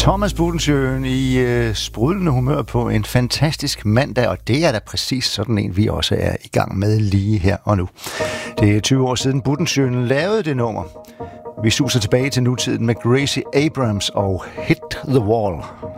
Thomas Budensjøen i sprudlende humør på en fantastisk mandag, og det er da præcis sådan en, vi også er i gang med lige her og nu. Det er 20 år siden Budensjøen lavede det nummer. Vi suser tilbage til nutiden med Gracie Abrams og Hit the Wall.